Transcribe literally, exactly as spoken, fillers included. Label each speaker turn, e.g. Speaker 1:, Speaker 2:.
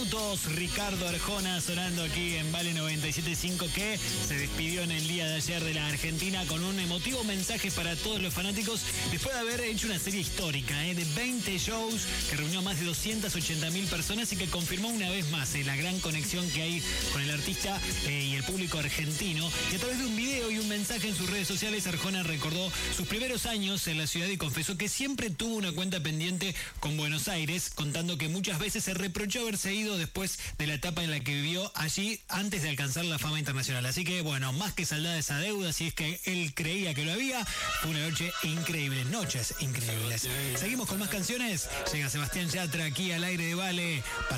Speaker 1: minutos, Ricardo Arjona sonando aquí en Vale noventa y siete punto cinco, que se despidió en el día de ayer de la Argentina con un emotivo mensaje para todos los fanáticos después de haber hecho una serie histórica eh, de veinte shows que reunió a más de doscientas ochenta mil personas y que confirmó una vez más eh, la gran conexión que hay con el artista eh, y el público argentino. Y a través de un video y un mensaje en sus redes sociales, Arjona recordó sus primeros años en la ciudad y confesó que siempre tuvo una cuenta pendiente con Buenos Aires, contando que muchas veces se reprochó haberse ido después de la etapa en la que vivió allí antes de alcanzar la fama internacional. Así que, bueno, más que saldada esa deuda, si es que él creía que lo había, fue una noche increíble, noches increíbles. Seguimos con más canciones. Llega Sebastián Yatra aquí al aire de Vale.